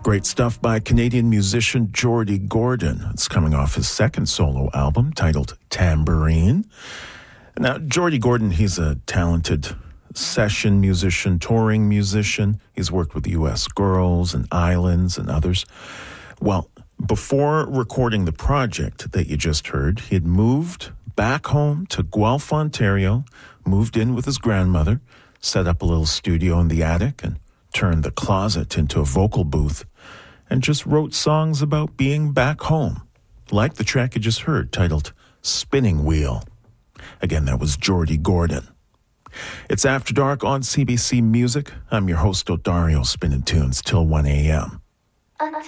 Great stuff by Canadian musician Geordie Gordon. It's coming off his second solo album titled Tambourine. Now, Geordie Gordon, he's a talented session musician, touring musician. He's worked with U.S. Girls and Islands and others. Well, before recording the project that you just heard, he had moved back home to Guelph, Ontario, moved in with his grandmother, set up a little studio in the attic, and turned the closet into a vocal booth, and just wrote songs about being back home, like the track you just heard, titled Spinning Wheel. Again, that was Geordie Gordon. It's After Dark on CBC Music. I'm your host, Odario, spinning tunes till 1 a.m. A